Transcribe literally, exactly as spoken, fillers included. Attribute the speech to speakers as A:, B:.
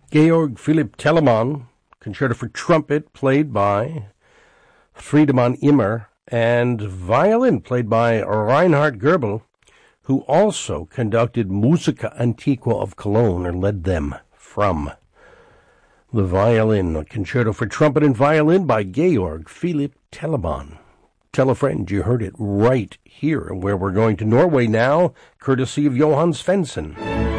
A: Georg Philipp Telemann, Concerto for Trumpet, played by Friedemann Immer, and violin, played by Reinhard Goebel, who also conducted Musica Antiqua of Cologne, or led them from the violin. A Concerto for Trumpet and Violin by Georg Philipp Telemann. Tell a friend you heard it right here, where we're going to Norway now, courtesy of Johan Svensson.